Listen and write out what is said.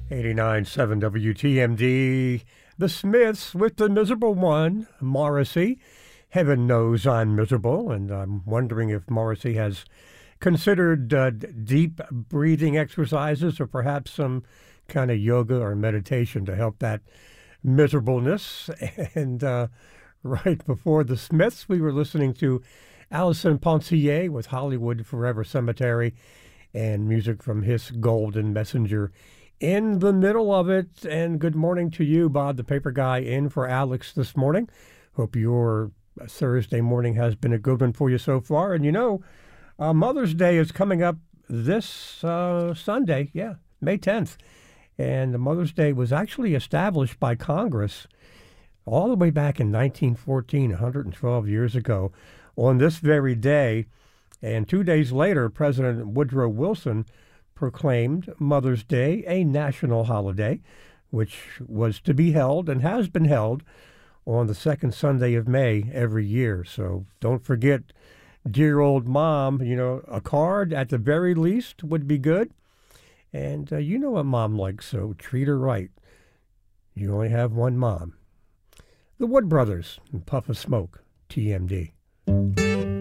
89.7 WTMD. The Smiths with the miserable one, Morrissey. Heaven knows I'm miserable, and I'm wondering if Morrissey has considered deep breathing exercises or perhaps some kind of yoga or meditation to help that miserableness. And right before the Smiths, we were listening to Alison Ponsier with Hollywood Forever Cemetery and music from His Golden Messenger in the middle of it. And good morning to you, Bob, the paper guy, in for Alex this morning. Hope your Thursday morning has been a good one for you so far. And you know, Mother's Day is coming up this Sunday, May 10th. And Mother's Day was actually established by Congress all the way back in 1914, 112 years ago, on this very day. And 2 days later, President Woodrow Wilson proclaimed Mother's Day a national holiday, which was to be held and has been held on the second Sunday of May every year. So don't forget, dear old mom, a card at the very least would be good. And you know what mom likes, so treat her right. You only have one mom. The Wood Brothers and Puff of Smoke, TMD.